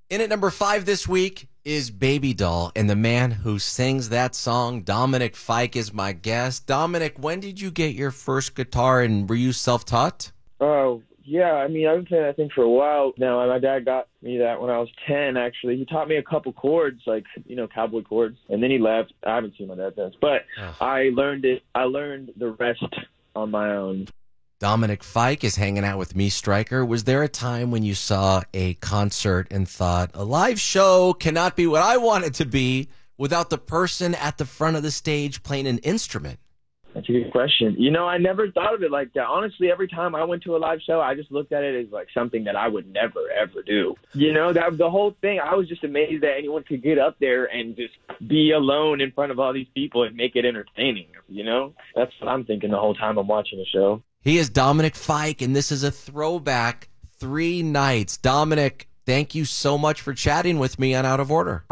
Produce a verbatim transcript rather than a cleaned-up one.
In at number five this week is Baby Doll, and the man who sings that song, Dominic Fike, is my guest. Dominic, when did you get your first guitar, and were you self-taught? Oh, yeah. I mean, I've been playing that thing for a while now. My dad got me that when I was ten, actually. He taught me a couple chords, like, you know, cowboy chords, and then he left. I haven't seen my dad since, but Ugh. I learned it. I learned the rest on my own. Dominic Fike is hanging out with me, Stryker. Was there a time when you saw a concert and thought, a live show cannot be what I want it to be without the person at the front of the stage playing an instrument? That's a good question. You know, I never thought of it like that. Honestly, every time I went to a live show, I just looked at it as like something that I would never, ever do. You know, that the whole thing, I was just amazed that anyone could get up there and just be alone in front of all these people and make it entertaining. You know, that's what I'm thinking the whole time I'm watching the show. He is Dominic Fike, and this is a throwback three nights. Dominic, thank you so much for chatting with me on Out of Order.